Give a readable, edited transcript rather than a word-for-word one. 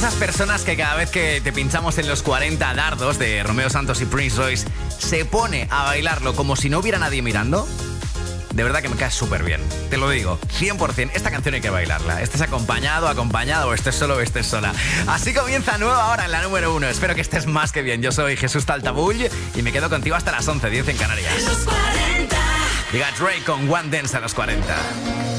esas personas que cada vez que te pinchamos en los 40 dardos de Romeo Santos y Prince Royce se pone a bailarlo como si no hubiera nadie mirando? De verdad que me cae súper bien, te lo digo, 100%. Esta canción hay que bailarla, estés acompañado o estés solo o estés sola. Así comienza nueva hora en la número 1. Espero que estés más que bien. Yo soy Jesús Taltabull y me quedo contigo hasta las 11:10 en Canarias. Llega Drake con One Dance a los 40.